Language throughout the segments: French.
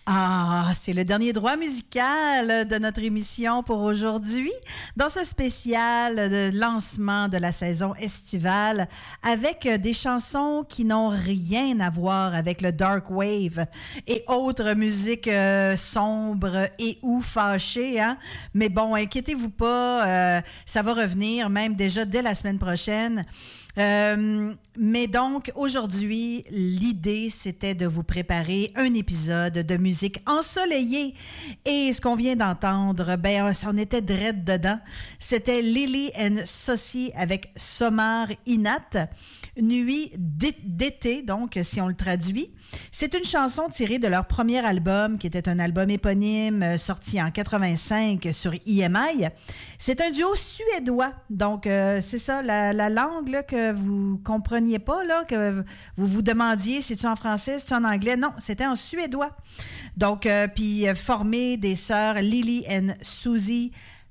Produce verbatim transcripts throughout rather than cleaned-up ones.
Ah, c'est le dernier droit musical de notre émission pour aujourd'hui. Dans ce spécial de lancement de la saison estivale avec des chansons qui n'ont rien à voir avec le dark wave et autres musiques euh, sombres et ou fâchées. Hein? Mais bon, inquiétez-vous pas, euh, ça va revenir même déjà dès la semaine prochaine. Euh, mais donc, aujourd'hui, l'idée, c'était de vous préparer un épisode de musique ensoleillée. Et ce qu'on vient d'entendre, ben, on était drette dedans. C'était Lily and Saucy avec Somar Inat. Nuit d'été, donc, si on le traduit. C'est une chanson tirée de leur premier album, qui était un album éponyme, sorti en quatre-vingt-cinq sur I M I. C'est un duo suédois. Donc, euh, c'est ça, la, la langue là, que vous compreniez pas, là, que vous vous demandiez, c'est-tu en français, c'est-tu en anglais? Non, c'était en suédois. Donc, euh, puis euh, formé des sœurs Lily and Susie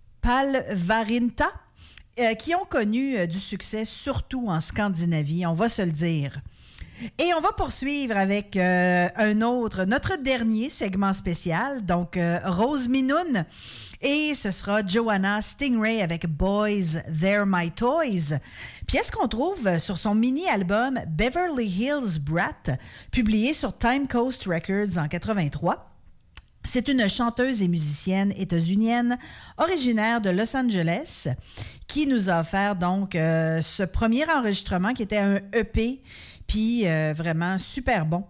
Palvarinta, euh, qui ont connu euh, du succès, surtout en Scandinavie, on va se le dire. Et on va poursuivre avec euh, un autre, notre dernier segment spécial, donc euh, Rose Minoun. Et ce sera Joanna Stingray avec Boys, They're My Toys. Pièce qu'on trouve sur son mini-album Beverly Hills Brat, publié sur Time Coast Records en quatre-vingt-trois. C'est une chanteuse et musicienne états-unienne originaire de Los Angeles qui nous a offert donc euh, ce premier enregistrement qui était un E P, puis euh, vraiment super bon.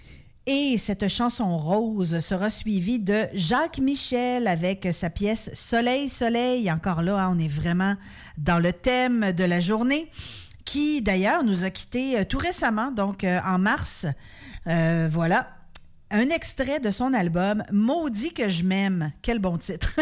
Et cette chanson rose sera suivie de Jacques Michel avec sa pièce Soleil, Soleil. Encore là, hein, on est vraiment dans le thème de la journée, qui d'ailleurs nous a quittés tout récemment, donc euh, en mars. Euh, voilà, un extrait de son album Maudit que je m'aime. Quel bon titre!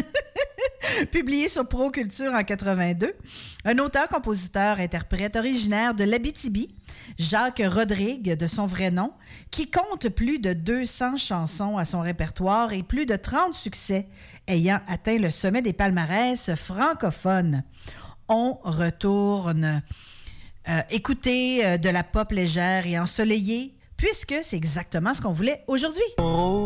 Publié sur Pro Culture en quatre-vingt-deux. Un auteur, compositeur, interprète originaire de l'Abitibi, Jacques Rodrigue, de son vrai nom, qui compte plus de deux cents chansons à son répertoire et plus de trente succès, ayant atteint le sommet des palmarès francophones. On retourne euh, écouter euh, de la pop légère et ensoleillée, puisque c'est exactement ce qu'on voulait aujourd'hui.